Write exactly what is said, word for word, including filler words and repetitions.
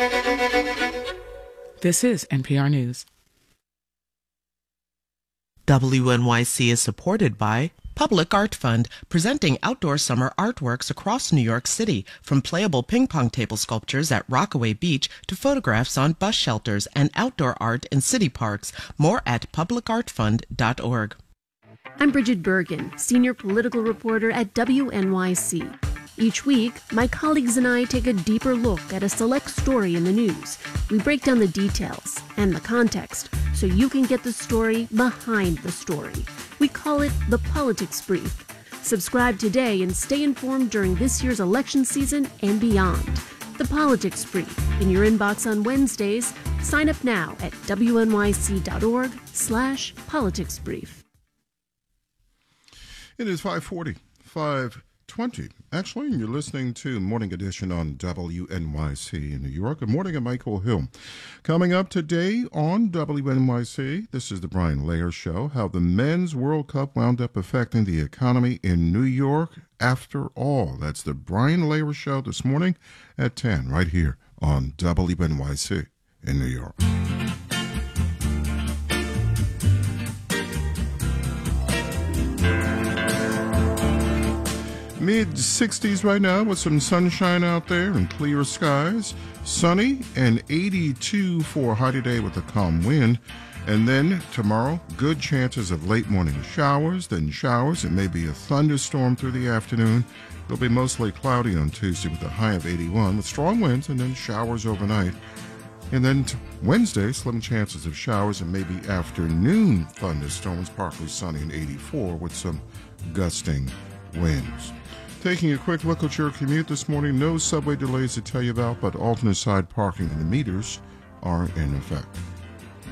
This is N P R News. W N Y C is supported by Public Art Fund, presenting outdoor summer artworks across New York City, from playable ping pong table sculptures at Rockaway Beach to photographs on bus shelters and outdoor art in city parks. More at public art fund dot org. I'm Bridget Bergen, senior political reporter at W N Y C. Each week, my colleagues and I take a deeper look at a select story in the news. We break down the details and the context so you can get the story behind the story. We call it the Politics Brief. Subscribe today and stay informed during this year's election season and beyond. The Politics Brief in your inbox on Wednesdays. Sign up now at W N Y C dot org slash politics brief. It is five forty, five twenty. Actually, you're listening to Morning Edition on W N Y C in New York. Good morning, I'm Michael Hill. Coming up today on W N Y C, this is the Brian Layer Show, how the Men's World Cup wound up affecting the economy in New York after all. That's the Brian Layer Show this morning at ten, right here on W N Y C in New York. mid sixties right now with some sunshine out there and clear skies. Sunny and eighty-two for a high today with a calm wind. And then tomorrow, good chances of late morning showers, then showers. It may be a thunderstorm through the afternoon. It'll be mostly cloudy on Tuesday with a high of eighty-one with strong winds and then showers overnight. And then t- Wednesday, slim chances of showers and maybe afternoon thunderstorms, partly sunny and eighty-four with some gusting winds. Taking a quick look at your commute this morning, no subway delays to tell you about, but alternate side parking and the meters are in effect.